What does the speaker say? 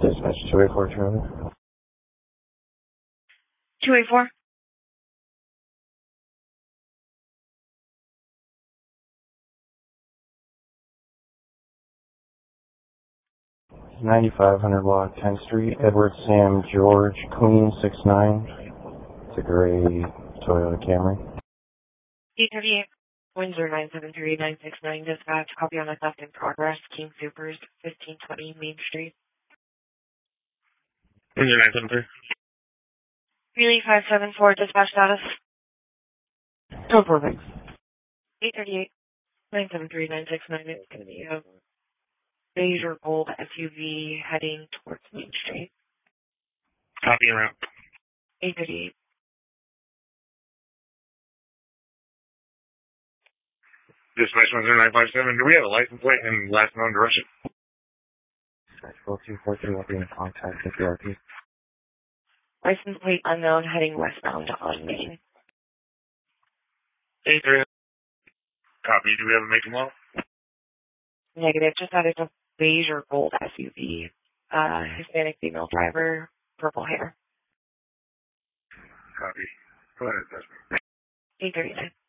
Dispatch 284 Charlie. 284. It's 9500 block 10th Street, Edward Sam George, Queen 69. It's a gray Toyota Camry. 838. 10973-969 dispatch. Copy on a theft in progress. King Supers, 1520 Main Street. 10973. Relay 574 dispatch status. Go for thanks. 838. 973-969. It's going to be a beige or gold SUV heading towards Main Street. Copy and route. 838. Dispatch 10957. Do we have a license plate and last known direction? Dispatch 4243 will be in contact with the RP. License plate unknown heading westbound on Main. 83. Copy. Do we have a make and model? Negative. Just that it's a beige or gold SUV. Hispanic female driver, purple hair. Copy. Go ahead, Desmond. 839.